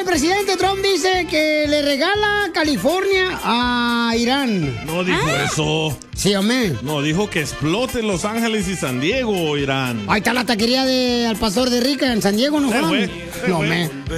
presidente Trump dice que le regala California a Irán. No dijo eso. Sí, hombre. No, dijo que explote Los Ángeles y San Diego, Irán. Ahí está la taquería de Al Pastor de Rica en San Diego, ¿no, Juan? Se fue. No, hombre.